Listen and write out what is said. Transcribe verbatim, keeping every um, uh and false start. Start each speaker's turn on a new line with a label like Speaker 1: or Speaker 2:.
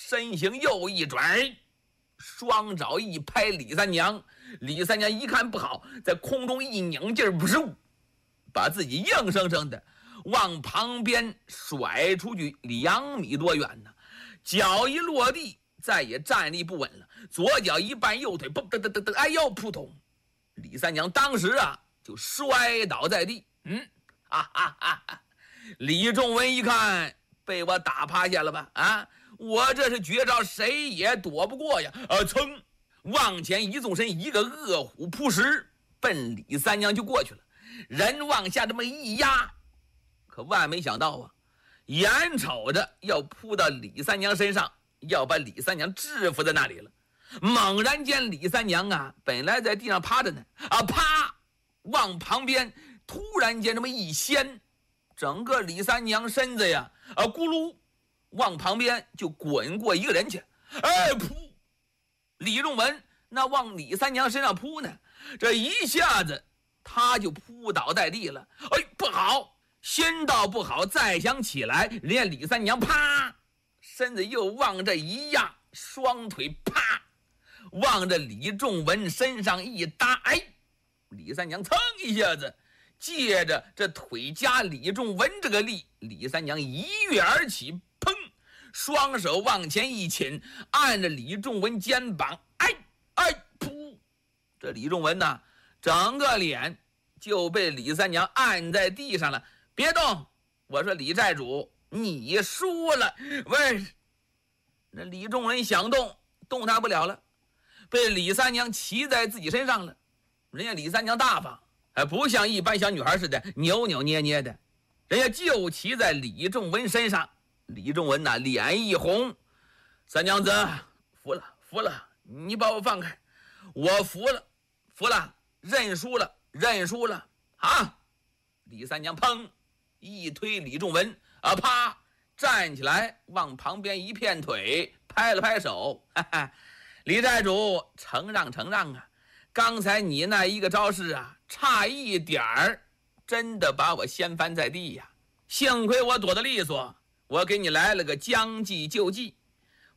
Speaker 1: 身形又一转，双爪一拍李三娘。李三娘一看不好，在空中一拧劲儿，噗，把自己硬生生的往旁边甩出去两米多远呢。脚一落地，再也站立不稳了，左脚一绊，右腿嘣噔噔噔噔，哎呦，扑通！李三娘当时啊就摔倒在地。嗯，哈哈哈哈！李仲文一看，被我打趴下了吧？啊，我这是绝招，谁也躲不过呀！啊，噌，往前一纵身，一个饿虎扑食，奔李三娘就过去了。人往下这么一压，可万没想到啊，眼瞅着要扑到李三娘身上，要把李三娘制服在那里了。猛然间，李三娘啊，本来在地上趴着呢，啊，啪，往旁边突然间这么一掀，整个李三娘身子呀，啊，咕噜，往旁边就滚过一个人去。哎，噗！李仲文那往李三娘身上扑呢，这一下子他就扑倒在地了。哎，不好！先到不好，再想起来，人家李三娘啪，身子又往这一压，双腿啪往着李仲文身上一搭，哎，李三娘噌一下子借着这腿夹李仲文这个力，李三娘一跃而起，砰，双手往前一擒，按着李仲文肩膀，哎哎噗，这李仲文呢，整个脸就被李三娘按在地上了。别动！我说李寨主，你输了。喂，那李仲文想动，动弹不了了，被李三娘骑在自己身上了。人家李三娘大方，还不像一般小女孩似的扭扭捏捏的，人家就骑在李仲文身上。李仲文呐，脸一红，三娘子，服了，服了，你把我放开，我服了，服了，认输了，认输了啊！李三娘砰一推李仲文，啊啪，站起来往旁边一片腿，拍了拍手，哈哈，李寨主承让承让啊！刚才你那一个招式啊，差一点儿，真的把我掀翻在地呀！幸亏我躲得利索，我给你来了个将计就计。